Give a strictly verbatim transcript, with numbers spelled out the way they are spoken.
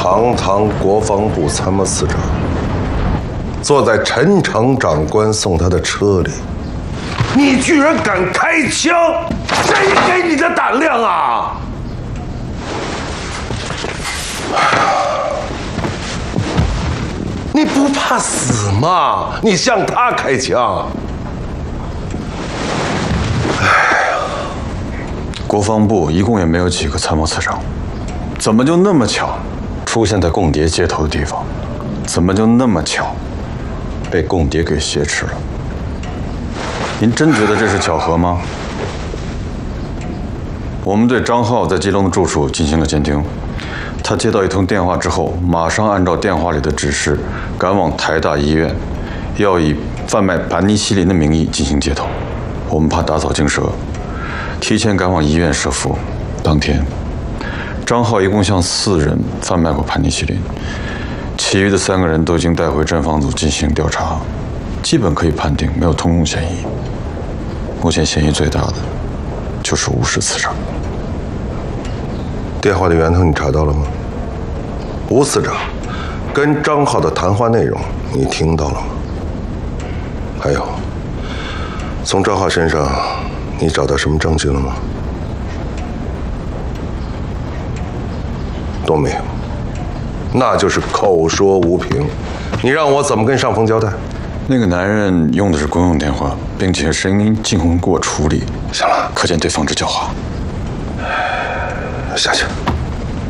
堂堂国防部参谋次长，坐在陈诚长官送他的车里，你居然敢开枪！谁给你的胆量啊？你不怕死吗？你向他开枪！ 国防部一共也没有几个参谋次长，怎么就那么巧出现在共谍接头的地方？怎么就那么巧被共谍给挟持了？您真觉得这是巧合吗？我们对张浩在基隆的住处进行了监听，他接到一通电话之后，马上按照电话里的指示赶往台大医院，要以贩卖盘尼西林的名义进行接头。我们怕打草惊蛇，提前赶往医院设伏。当天，张浩一共向四人贩卖过盘尼西林，其余的三个人都已经带回侦防组进行调查，基本可以判定没有通共嫌疑。目前嫌疑最大的就是吴氏次长。 电话的源头你查到了吗？吴次长跟张浩的谈话内容你听到了吗？还有，从张浩身上你找到什么证据了吗？都没有，那就是口说无凭。你让我怎么跟上峰交代？ 那个男人用的是公用电话，并且声音经过处理。 行了， 可见对方之狡猾。 下去。